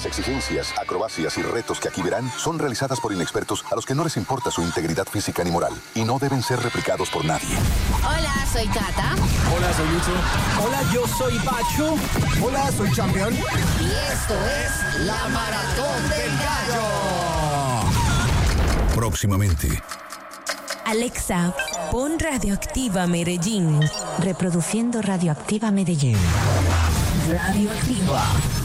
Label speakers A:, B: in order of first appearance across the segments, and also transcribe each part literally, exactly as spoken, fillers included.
A: exigencias, acrobacias y retos que aquí verán son realizadas por inexpertos a los que no les importa su integridad física ni moral y no deben ser replicados por nadie.
B: Hola, soy Cata.
C: Hola, soy Lucho.
D: Hola, yo soy Pacho.
E: Hola, soy Champion.
B: Y esto es La Maratón del Gallo.
C: Próximamente.
F: Alexa, pon Radioactiva Medellín.
G: Reproduciendo Radioactiva Medellín.
F: Radioactiva.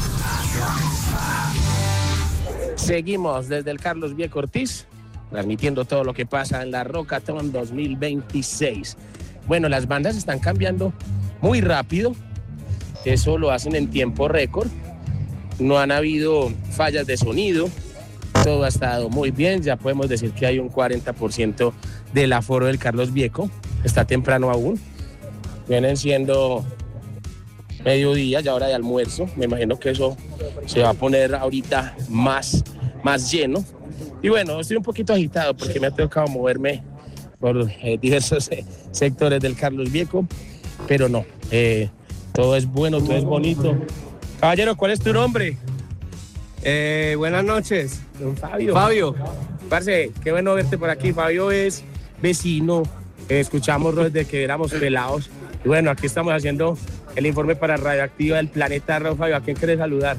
H: Seguimos desde el Carlos Vieco Ortiz, transmitiendo todo lo que pasa en la Rockatón dos mil veintiséis. Bueno, las bandas están cambiando muy rápido, eso lo hacen en tiempo récord, no han habido fallas de sonido, todo ha estado muy bien, ya podemos decir que hay un cuarenta por ciento del aforo del Carlos Vieco, está temprano aún, vienen siendo mediodía, ya hora de almuerzo, me imagino que eso se va a poner ahorita más, más lleno. Y bueno, estoy un poquito agitado porque me ha tocado moverme por eh, diversos eh, sectores del Carlos Vieco, pero no, eh, todo es bueno, todo es bonito. Caballero, ¿cuál es tu nombre?
I: Eh, buenas noches.
H: Don Fabio.
I: Fabio.
H: Parce, qué bueno verte por aquí. Fabio es vecino, eh, escuchamos desde que éramos pelados. Y bueno, aquí estamos haciendo el informe para Radioactiva del Planeta Rock. Fabio, ¿a quién quieres saludar?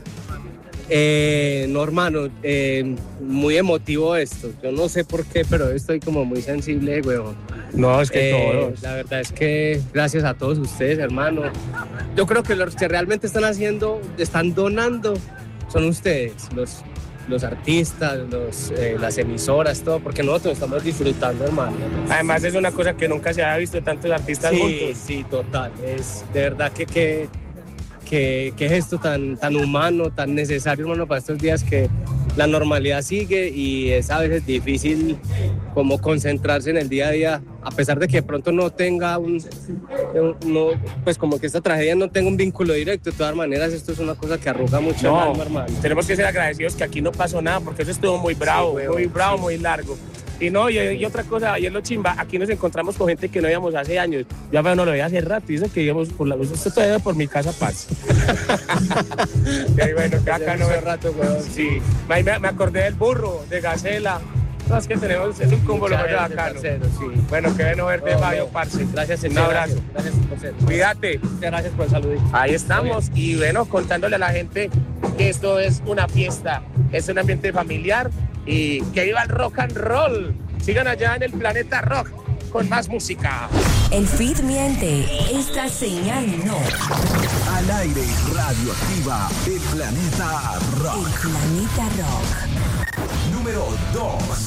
I: Eh, no, hermano, eh, muy emotivo esto. Yo no sé por qué, pero estoy como muy sensible, weón.
H: No, es que
I: eh,
H: todos.
I: La verdad es que gracias a todos ustedes, hermano. Yo creo que los que realmente están haciendo, están donando, son ustedes, los, los artistas, los, eh, las emisoras, todo, porque nosotros estamos disfrutando, hermano.
H: Además es una cosa que nunca se había visto tantos artistas
I: sí,
H: juntos.
I: Sí, total. Es de verdad que... que Qué, qué gesto tan, tan humano, tan necesario, hermano, para estos días que la normalidad sigue y es a veces difícil como concentrarse en el día a día, a pesar de que de pronto no tenga un, no, pues como que esta tragedia no tenga un vínculo directo. De todas maneras, esto es una cosa que arruga mucho
H: no,
I: el alma, hermano.
H: Tenemos que ser agradecidos que aquí no pasó nada, porque eso estuvo muy bravo, sí, muy bravo, sí. Muy largo. Y no, y, y otra cosa, ayer lo chimba, aquí nos encontramos con gente que no íbamos hace años. Ya no lo veía hace rato, dice que íbamos por la luz. Esto todavía por mi casa Paz. Y bueno, que acá no ve rato, weón. Sí, me, me acordé del burro, de Gacela. No, es que tenemos, es un combo lo más bacano. Sí. Bueno, qué bueno verte, no, Fabio, no. Parce. Gracias, un abrazo. Gracias, gracias por Cuídate. Muchas gracias por el saludito. Ahí estamos, y bueno, contándole a la gente que esto es una fiesta, es un ambiente familiar. Y que viva el rock and roll. Sigan allá en el Planeta Rock con más música.
F: El feed miente. Esta señal no.
C: Al aire, Radioactiva, el Planeta Rock.
F: El Planeta Rock.
C: Número dos.